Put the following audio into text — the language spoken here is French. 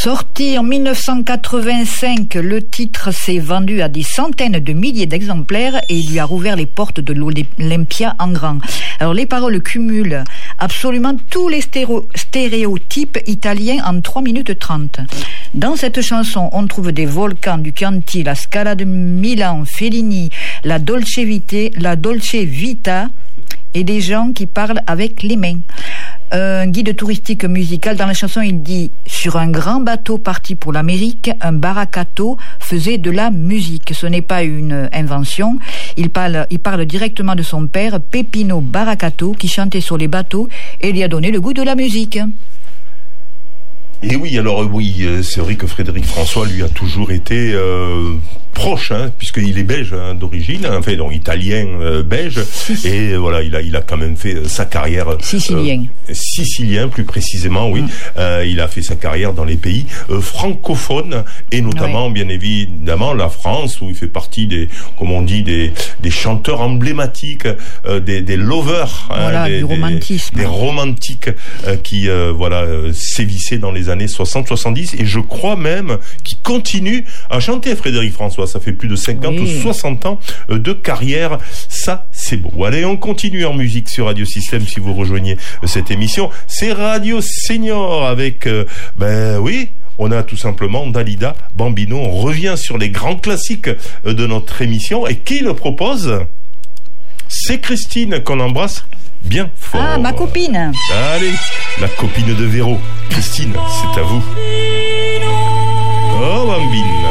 Sorti en 1985, le titre s'est vendu à des centaines de milliers d'exemplaires et il lui a rouvert les portes de l'Olympia en grand. Alors les paroles cumulent absolument tous les stéréotypes italiens en 3 minutes 30. Dans cette chanson, on trouve des volcans du Chianti, la Scala de Milan, Fellini, la Dolce Vita et des gens qui parlent avec les mains. Un guide touristique musical, dans la chanson, il dit « Sur un grand bateau parti pour l'Amérique, un baracato faisait de la musique. » Ce n'est pas une invention. Il parle directement de son père, Peppino Baracato, qui chantait sur les bateaux et lui a donné le goût de la musique. Et oui, alors oui, c'est vrai que Frédéric François, lui, a toujours été proche, puisqu'il est belge d'origine, enfin donc italien belge, et voilà, il a quand même fait sa carrière sicilien plus précisément, oui. Il a fait sa carrière dans les pays francophones et notamment, bien évidemment, la France, où il fait partie des, comme on dit, des chanteurs emblématiques, des lovers, du romantisme, des romantiques qui sévissaient dans les années 60-70, et je crois même qu'il continue à chanter, Frédéric François. Ça fait plus de 50 ou 60 ans de carrière. Ça, c'est beau. Allez, on continue en musique sur Radio Système si vous rejoignez cette émission. C'est Radio Senior avec, on a tout simplement Dalida Bambino. On revient sur les grands classiques de notre émission. Et qui le propose ? C'est Christine qu'on embrasse bien fort. Ah, ma copine. Allez, la copine de Véro. Christine, c'est à vous. Oh, Bambino.